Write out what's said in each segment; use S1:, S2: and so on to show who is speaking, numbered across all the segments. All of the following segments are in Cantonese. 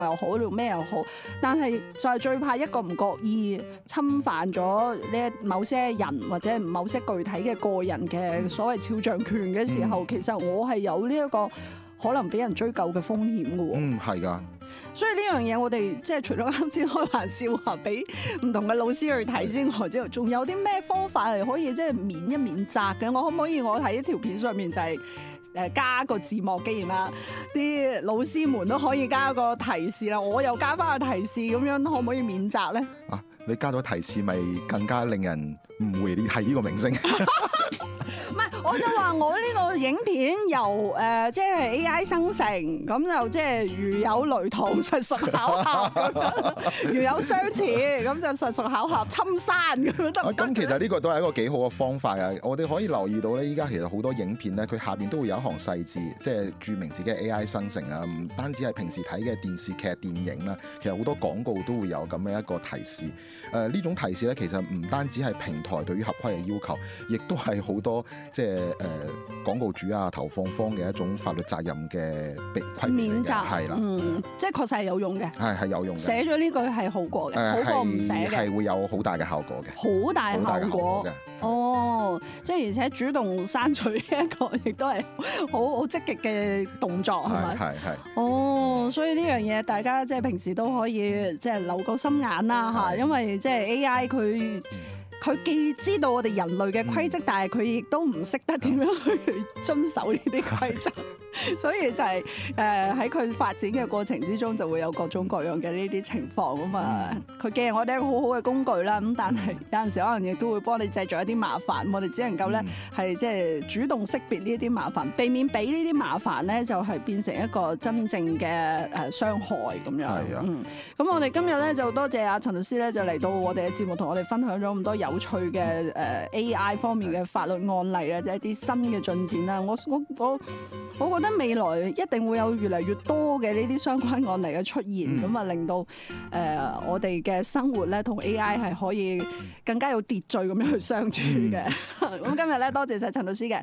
S1: 又好，咩又好，但係就係最怕一個唔覺意侵犯咗呢某些人或者某些具體嘅個人嘅所謂肖像權嘅時候，其實我係有呢一個可能俾人追究嘅風險嘅喎。
S2: 係㗎。
S1: 所以呢樣嘢我哋即係除咗啱先開玩笑話俾唔同嘅老師去睇之外，之後仲有啲咩方法係可以即係免一免責嘅？我可唔可以我睇一條片上面就係加個字幕，既然啦啲老師們都可以加個提示啦，我又加翻個提示，咁樣可唔可以免責咧？
S2: 啊，你加咗提示咪更加令人誤會你係呢個明星。
S1: 唔係，我就話我呢個影片由即係 AI 生成，咁就即係如有雷同，實屬巧合咁樣；如有相似，咁就實屬巧合。侵山咁樣得唔得？
S2: 咁其實呢個都係一個幾好嘅方法啊！我哋可以留意到咧，依家其實好多影片咧，佢下邊都會有一行細字，即係註明自己係 AI 生成啊。唔單止係平時睇嘅電視劇、電影啦，其實好多廣告都會有咁嘅一個提示。呢種提示咧，其實唔單止係平台對於合規嘅要求，亦都係好多即係廣告主啊、投放方嘅一種法律責任嘅規
S1: 免責
S2: 係啦，
S1: 即係確實係有用嘅，
S2: 係有用嘅。
S1: 寫咗呢句係好過嘅，好過唔寫嘅，
S2: 係會有好大嘅效果嘅，
S1: 好大效果
S2: 嘅。
S1: 哦，即係而且主動刪除呢一個，亦都係好積極嘅動作，係咪？
S2: 係。
S1: 哦，所以呢樣嘢大家即係平時都可以即係留個心眼啦嚇，因為即係 AI 佢既知道我哋人類嘅規則，但係佢亦都唔識得點樣去遵守呢啲規則，所以就係喺佢發展嘅過程之中就會有各種各樣嘅呢啲情況咁啊。佢既係我哋一個好好嘅工具啦，咁但係有陣時可能亦都會幫你製造一啲麻煩。我哋只能夠咧係即係主動識別呢啲麻煩，避免俾呢啲麻煩咧就係變成一個真正嘅傷害咁樣。
S2: 係啊，
S1: 咁我哋今日咧就多謝阿陳律師咧就嚟到我哋嘅節目，同我哋分享咗咁多有趣嘅AI 方面嘅法律案例啊，即係一啲新嘅進展啦。我覺得未來一定會有越嚟越多嘅呢啲相關案例嘅出現，咁啊令到我哋嘅生活咧同 AI 係可以更加有秩序咁樣去相處嘅。咁今日咧多謝晒陳律師嘅。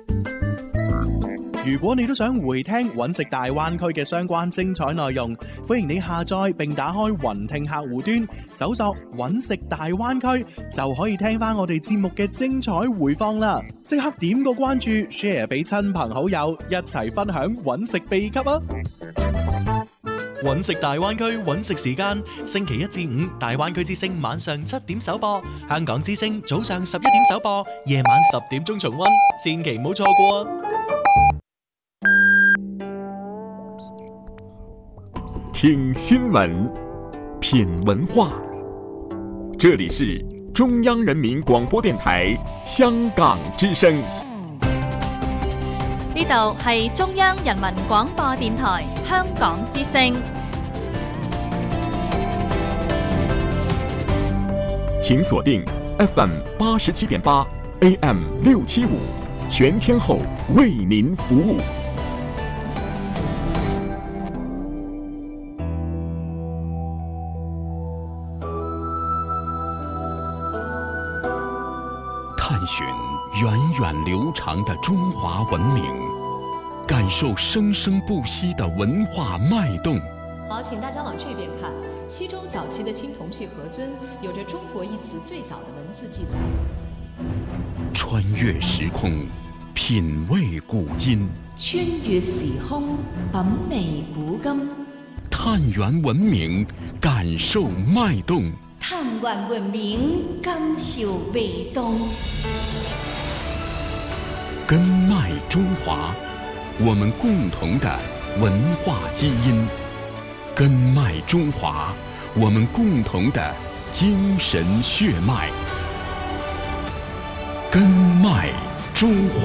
S3: 如果你都想回聽揾食大灣區嘅相關精彩內容，歡迎你下載並打開雲聽客戶端，搜索揾食大灣區，就可以聽翻我哋節目嘅精彩回放啦！即刻點個關注 ，share 俾親朋好友，一齊分享揾食秘笈啊！
S4: 揾食大灣區揾食時間，星期一至五大灣區之聲晚上7點首播，香港之聲早上11點首播，夜晚10點鐘重溫，千祈唔好錯過啊！
S5: 聽新聞，品文化，這裡是中央人民廣播電台香港之聲。
S6: 呢度係中央人民廣播電台香港之聲。
S5: 請鎖定 FM 87.8 AM 675，全天候為您服務。探尋源遠流長的中華文明，感受生生不息的文化脈動。
S7: 好，請大家往這邊看。西周早期的青銅器盒尊有着中國一詞最早的文字記載。
S5: 穿越時空，品味古今。
S7: 穿越時空，品味古今。
S5: 探源文明，感受脈動。
S8: 探源文明，感受脈動。
S5: 根脈中華，我們共同的文化基因。根脈中華，我們共同的精神血脈。根脈中華。